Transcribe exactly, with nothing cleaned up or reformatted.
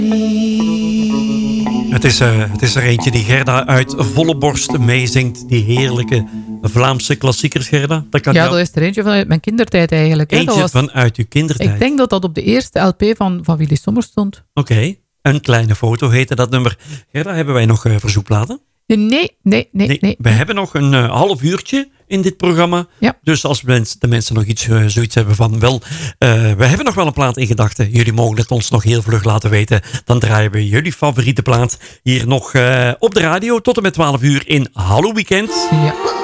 Het is, uh, het is er eentje die Gerda uit volle borst meezingt. Die heerlijke Vlaamse klassiekers, Gerda. Dat kan ja, jou... dat is er eentje vanuit mijn kindertijd eigenlijk. Hè. Eentje dat was... vanuit uw kindertijd. Ik denk dat dat op de eerste L P van, van Willy Sommers stond. Oké, okay. Een kleine foto heette dat nummer. Gerda, hebben wij nog uh, verzoekplaten? Nee, nee, nee. nee, nee. We hebben nog een uh, half uurtje in dit programma. Ja. Dus als mens, de mensen nog iets, uh, zoiets hebben van... wel, uh, we hebben nog wel een plaat in gedachten. Jullie mogen het ons nog heel vlug laten weten. Dan draaien we jullie favoriete plaat hier nog uh, op de radio... tot en met twaalf uur in Hallo Weekend. Ja.